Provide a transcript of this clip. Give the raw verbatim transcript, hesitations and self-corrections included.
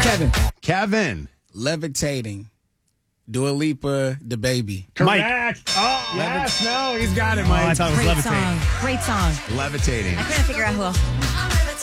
Kevin. Kevin. Levitating. Dua Lipa, The Baby. Correct. Oh, yes. No, he's got it, Oh, I Mike. thought it was Great levitating. song. Great song. Levitating. I couldn't figure out who else.